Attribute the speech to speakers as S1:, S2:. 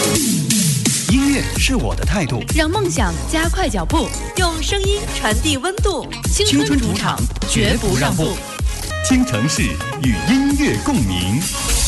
S1: 音乐是我的态度，
S2: 让梦想加快脚步，
S3: 用声音传递温度。
S2: 青春主场绝不让步。
S1: 倾城市与音乐共鸣。